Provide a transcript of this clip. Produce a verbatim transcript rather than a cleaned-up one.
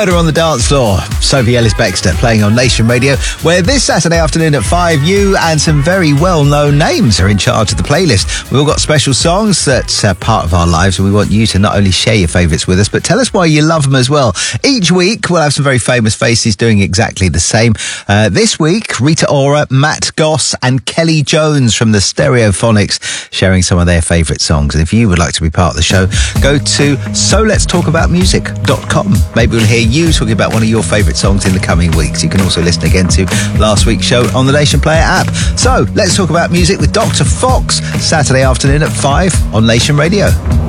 Murder on the Dance Floor. Sophie Ellis-Bextor playing on Nation Radio, where this Saturday afternoon at five, you and some very well-known names are in charge of the playlist. We've all got special songs that's uh, part of our lives, and we want you to not only share your favourites with us, but tell us why you love them as well. Each week, we'll have some very famous faces doing exactly the same. Uh, this week, Rita Ora, Matt Goss and Kelly Jones from the Stereophonics sharing some of their favourite songs. And if you would like to be part of the show, go to so lets talk about music dot com. Maybe we'll hear you talking about one of your favourite songs in the coming weeks. You can also listen again to last week's show on the Nation Player app. So, let's talk about music with Doctor Fox, Saturday afternoon at five on Nation Radio.